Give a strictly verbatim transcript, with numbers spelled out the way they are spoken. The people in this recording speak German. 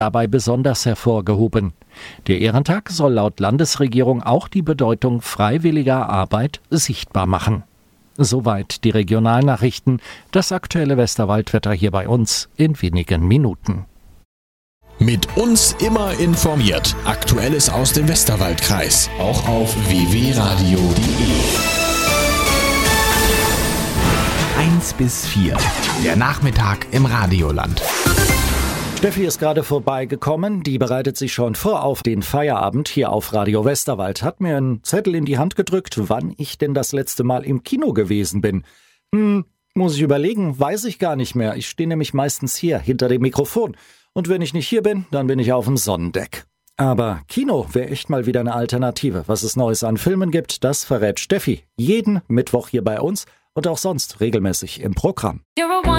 dabei besonders hervorgehoben. Der Ehrentag soll laut Landesregierung auch die Bedeutung freiwilliger Arbeit sichtbar machen. Soweit die Regionalnachrichten. Das aktuelle Westerwaldwetter hier bei uns in wenigen Minuten. Mit uns immer informiert. Aktuelles aus dem Westerwaldkreis. Auch auf w w radio punkt de. eins bis vier. Der Nachmittag im Radioland. Steffi ist gerade vorbeigekommen, die bereitet sich schon vor auf den Feierabend hier auf Radio Westerwald, hat mir einen Zettel in die Hand gedrückt, wann ich denn das letzte Mal im Kino gewesen bin. Hm, muss ich überlegen, weiß ich gar nicht mehr. Ich stehe nämlich meistens hier hinter dem Mikrofon. Und wenn ich nicht hier bin, dann bin ich auf dem Sonnendeck. Aber Kino wäre echt mal wieder eine Alternative. Was es Neues an Filmen gibt, das verrät Steffi jeden Mittwoch hier bei uns und auch sonst regelmäßig im Programm.